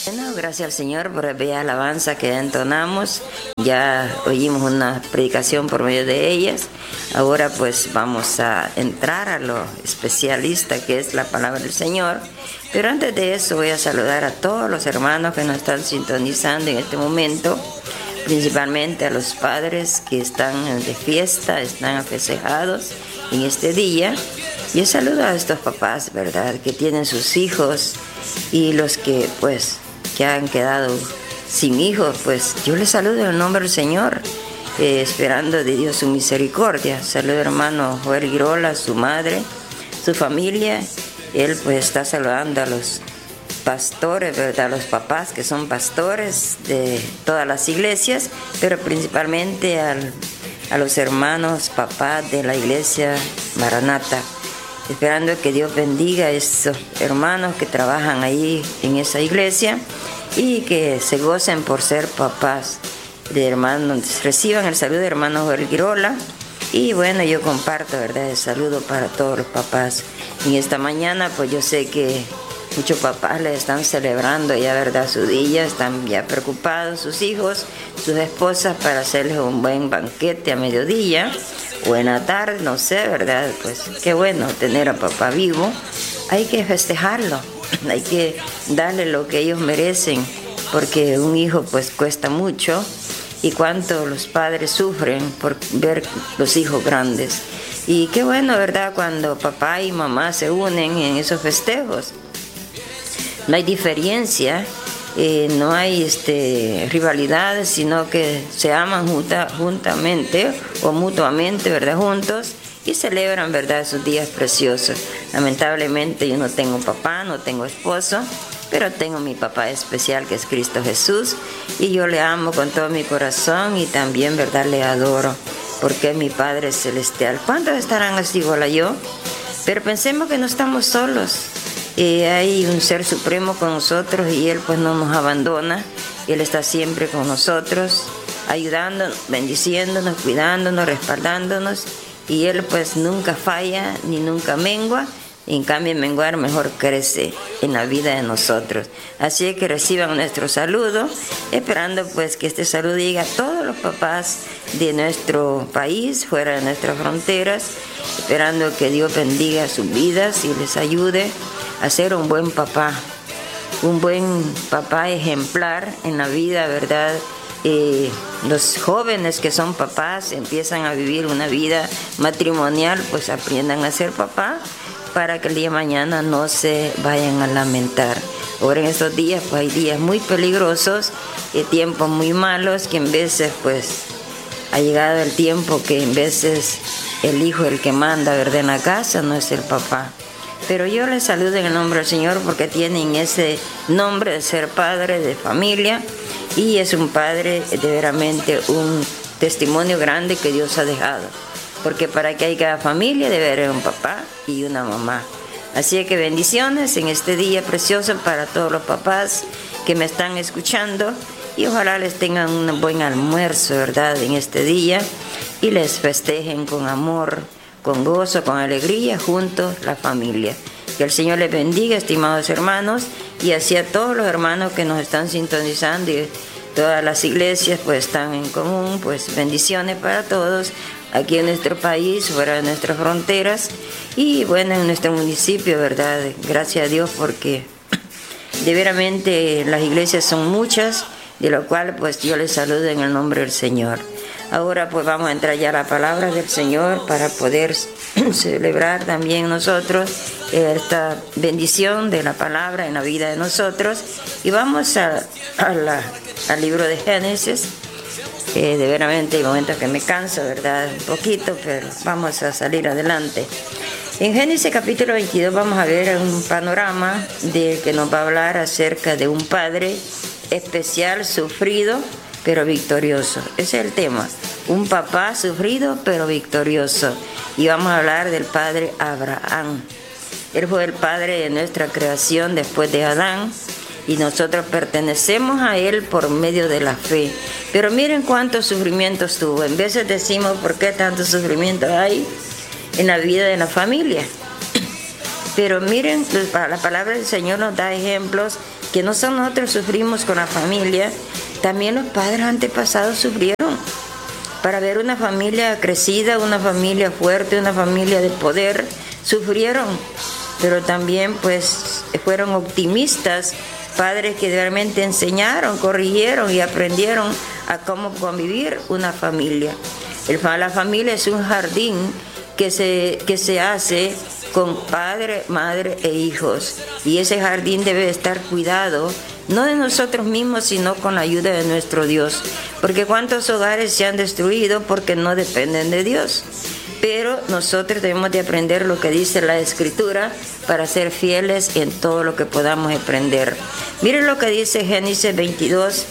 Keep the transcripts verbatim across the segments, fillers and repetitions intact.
Bueno, gracias al Señor por la bella alabanza que entonamos. Ya oímos una predicación por medio de ellas. Ahora pues vamos a entrar a lo especialista que es la palabra del Señor. Pero antes de eso voy a saludar a todos los hermanos que nos están sintonizando en este momento. Principalmente a los padres que están de fiesta, están afestejados en este día. Y saludo a estos papás, ¿verdad?, que tienen sus hijos y los que pues que han quedado sin hijos, pues yo les saludo en el nombre del Señor, eh, esperando de Dios su misericordia. Saludo al hermano Joel Girola, su madre, su familia. Él pues está saludando a los pastores, ¿verdad?, a los papás que son pastores de todas las iglesias, pero principalmente al, a los hermanos papás de la iglesia Maranata, esperando que Dios bendiga a esos hermanos que trabajan ahí en esa iglesia y que se gocen por ser papás de hermanos. Reciban el saludo de hermano Joel Girola. Y bueno, yo comparto, ¿verdad?, el saludo para todos los papás. Y esta mañana, pues yo sé que muchos papás les están celebrando ya, ¿verdad?, su día, están ya preocupados sus hijos, sus esposas, para hacerles un buen banquete a mediodía o en la tarde, no sé, ¿verdad? Pues qué bueno tener a papá vivo. Hay que festejarlo, hay que darle lo que ellos merecen, porque un hijo pues cuesta mucho y cuánto los padres sufren por ver los hijos grandes. Y qué bueno, ¿verdad?, cuando papá y mamá se unen en esos festejos. No hay diferencia, eh, no hay este, rivalidades, sino que se aman junta, juntamente o mutuamente, ¿verdad?, juntos, y celebran, ¿verdad?, sus días preciosos. Lamentablemente yo no tengo papá, no tengo esposo, pero tengo mi papá especial, que es Cristo Jesús, y yo le amo con todo mi corazón y también, ¿verdad?, le adoro, porque es mi Padre Celestial. ¿Cuántos estarán así igual a yo? Pero pensemos que no estamos solos. Eh, hay un ser supremo con nosotros y Él pues no nos abandona. Él está siempre con nosotros, ayudándonos, bendiciéndonos, cuidándonos, respaldándonos, y Él pues nunca falla ni nunca mengua. En cambio, menguar mejor crece en la vida de nosotros. Así que reciban nuestro saludo, esperando pues que este saludo llegue a todos los papás de nuestro país, fuera de nuestras fronteras, esperando que Dios bendiga sus vidas y les ayude a ser un buen papá, un buen papá ejemplar en la vida, ¿verdad? Eh, los jóvenes que son papás empiezan a vivir una vida matrimonial, pues aprendan a ser papá, para que el día de mañana no se vayan a lamentar. Ahora en estos días pues hay días muy peligrosos y tiempos muy malos, que en veces pues ha llegado el tiempo que en veces el hijo es el que manda, ¿verdad?, en la casa, no es el papá. Pero yo les saludo en el nombre del Señor, porque tienen ese nombre de ser padre de familia, y es un padre de veramente un testimonio grande que Dios ha dejado. Porque para que haya familia debe haber un papá y una mamá. Así que bendiciones en este día precioso para todos los papás que me están escuchando, y ojalá les tengan un buen almuerzo, ¿verdad?, en este día, y les festejen con amor, con gozo, con alegría, juntos la familia. Que el Señor les bendiga, estimados hermanos, y así a todos los hermanos que nos están sintonizando, y todas las iglesias pues están en común, pues bendiciones para todos, aquí en nuestro país, fuera de nuestras fronteras, y bueno, en nuestro municipio, ¿verdad? Gracias a Dios, porque de veramente las iglesias son muchas, de lo cual pues yo les saludo en el nombre del Señor. Ahora pues vamos a entrar ya a la palabra del Señor para poder celebrar también nosotros esta bendición de la palabra en la vida de nosotros. Y vamos a, a la, al libro de Génesis. Eh, de veramente hay momentos que me canso, ¿verdad?, un poquito, pero vamos a salir adelante. En Génesis capítulo veintidós vamos a ver un panorama de que nos va a hablar acerca de un padre especial, sufrido, pero victorioso. Ese es el tema, un papá sufrido, pero victorioso. Y vamos a hablar del padre Abraham. Él fue el padre de nuestra creación después de Adán, y nosotros pertenecemos a Él por medio de la fe. Pero miren cuántos sufrimientos tuvo. En veces decimos, ¿por qué tanto sufrimiento hay en la vida de la familia? Pero miren, la palabra del Señor nos da ejemplos que no solo nosotros sufrimos con la familia, también los padres antepasados sufrieron para ver una familia crecida, una familia fuerte, una familia de poder. Sufrieron, pero también pues fueron optimistas, padres que realmente enseñaron, corrigieron y aprendieron a cómo convivir una familia. El, la familia es un jardín que se, que se hace con padre, madre e hijos, y ese jardín debe estar cuidado, no de nosotros mismos, sino con la ayuda de nuestro Dios, porque cuántos hogares se han destruido porque no dependen de Dios. Pero nosotros debemos de aprender lo que dice la Escritura para ser fieles en todo lo que podamos aprender. Miren lo que dice Génesis veintidós.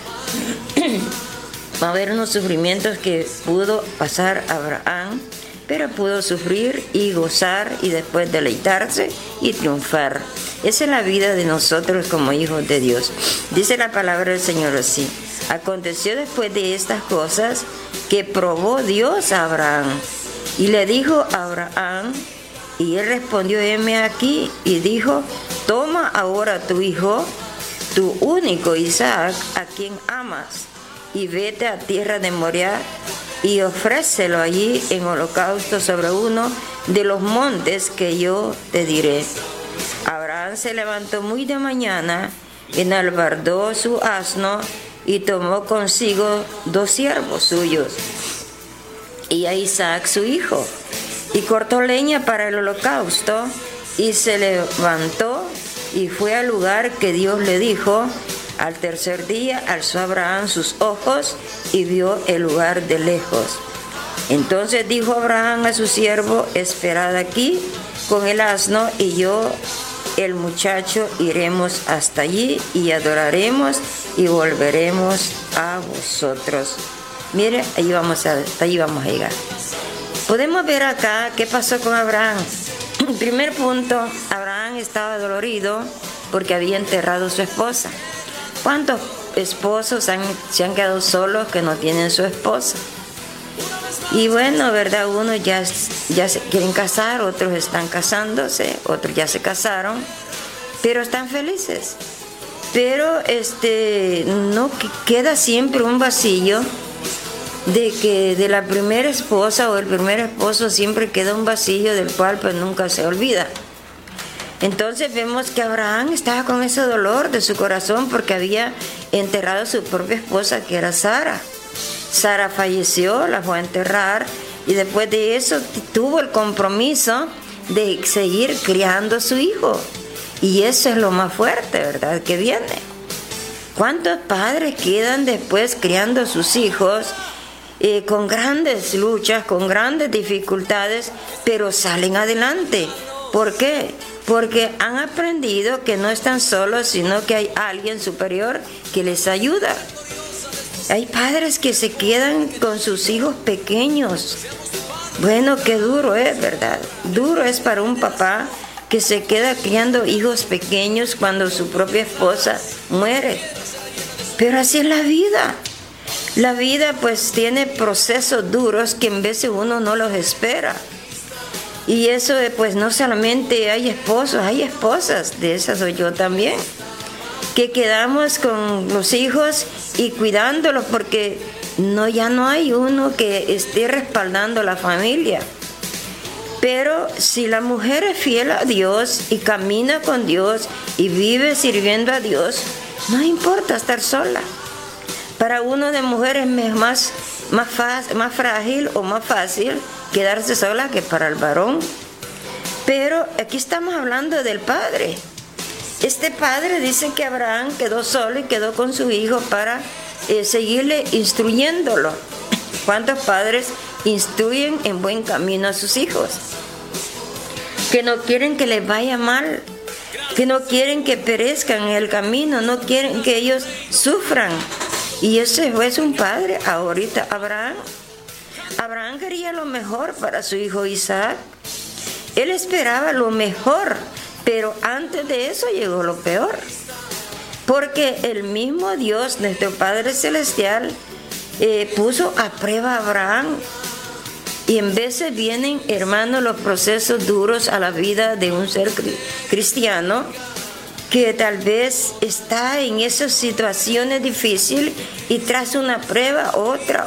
Va a haber unos sufrimientos que pudo pasar Abraham, pero pudo sufrir y gozar y después deleitarse y triunfar. Esa es la vida de nosotros como hijos de Dios. Dice la palabra del Señor así: aconteció después de estas cosas que probó Dios a Abraham y le dijo a Abraham, y él respondió: heme aquí, y dijo: toma ahora tu hijo, tu único Isaac, a quien amas, y vete a tierra de Moriah y ofrécelo allí en holocausto sobre uno de los montes que yo te diré. Abraham se levantó muy de mañana, enalbardó su asno y tomó consigo dos siervos suyos y a Isaac su hijo, y cortó leña para el holocausto, y se levantó y fue al lugar que Dios le dijo. Al tercer día alzó Abraham sus ojos y vio el lugar de lejos. Entonces dijo Abraham a su siervo: esperad aquí con el asno, y yo, el muchacho, iremos hasta allí y adoraremos y volveremos a vosotros. Mire, ahí vamos a, hasta ahí vamos a llegar. Podemos ver acá qué pasó con Abraham. Primer punto, Abraham estaba dolorido porque había enterrado a su esposa. ¿Cuántos esposos han, se han quedado solos que no tienen su esposa? Y bueno, ¿verdad? Unos ya, ya se quieren casar, otros están casándose, otros ya se casaron, pero están felices. Pero este, no queda siempre un vacío de que de la primera esposa o el primer esposo siempre queda un vacío del cual pues nunca se olvida. Entonces vemos que Abraham estaba con ese dolor de su corazón porque había enterrado a su propia esposa, que era Sara. Sara falleció, la fue a enterrar, y después de eso tuvo el compromiso de seguir criando a su hijo. Y eso es lo más fuerte, ¿verdad?, que viene. ¿Cuántos padres quedan después criando a sus hijos eh, con grandes luchas, con grandes dificultades, pero salen adelante? ¿Por qué? Porque han aprendido que no están solos, sino que hay alguien superior que les ayuda. Hay padres que se quedan con sus hijos pequeños. Bueno, qué duro es, ¿verdad? Duro es para un papá que se queda criando hijos pequeños cuando su propia esposa muere. Pero así es la vida. La vida pues tiene procesos duros que en veces uno no los espera. Y eso pues no solamente hay esposos, hay esposas, de esas soy yo también, que quedamos con los hijos y cuidándolos porque no, ya no hay uno que esté respaldando la familia. Pero si la mujer es fiel a Dios y camina con Dios y vive sirviendo a Dios, no importa estar sola. Para uno de mujeres es más, más, fácil, más frágil o más fácil quedarse sola que para el varón. Pero aquí estamos hablando del padre. Este padre dice que Abraham quedó solo y quedó con su hijo para eh, seguirle instruyéndolo. ¿Cuántos padres instruyen en buen camino a sus hijos? Que no quieren que les vaya mal, que no quieren que perezcan en el camino, no quieren que ellos sufran. Y ese es un padre ahorita, Abraham. Abraham quería lo mejor para su hijo Isaac. Él esperaba lo mejor, pero antes de eso llegó lo peor. Porque el mismo Dios, nuestro Padre Celestial, eh, puso a prueba a Abraham. Y en veces vienen, hermanos, los procesos duros a la vida de un ser cristiano que tal vez está en esas situaciones difíciles y tras una prueba, otra,